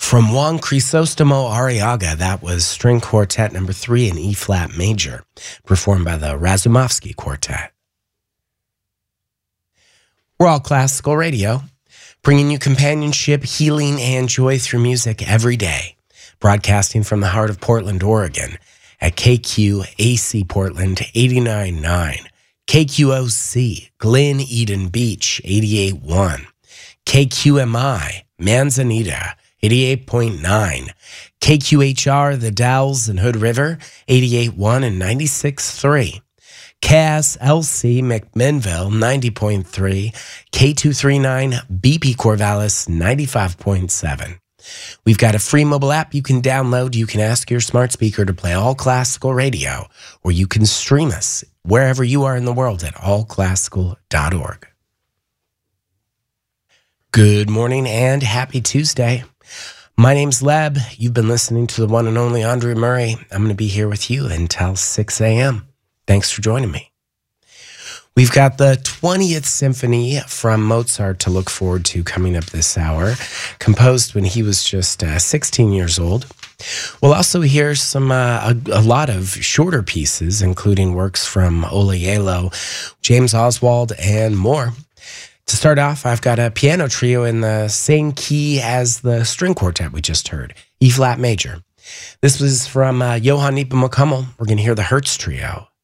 From Juan Crisostomo Arriaga, that was String Quartet number 3 in E-flat major, performed by the Razumovsky Quartet. We're All Classical Radio, bringing you companionship, healing, and joy through music every day, broadcasting from the heart of Portland, Oregon, at KQAC Portland 89.9, KQOC Glen Eden Beach 88.1, KQMI Manzanita 88.9, KQHR The Dalles and Hood River 88.1 and 96.3, KSLC McMinnville 90.3, K239 BP Corvallis 95.7. We've got a free mobile app you can download. You can ask your smart speaker to play All Classical Radio, or you can stream us wherever you are in the world at allclassical.org. Good morning and happy Tuesday. My name's Leb. You've been listening to the one and only Andre Murray. I'm going to be here with you until 6 a.m. Thanks for joining me. We've got the 20th Symphony from Mozart to look forward to coming up this hour, composed when he was just 16 years old. We'll also hear a lot of shorter pieces, including works from Ola Yalo, James Oswald, and more. To start off, I've got a piano trio in the same key as the string quartet we just heard, E-flat major. This was from Johann Nepomuk Hummel. We're going to hear the Hertz Trio.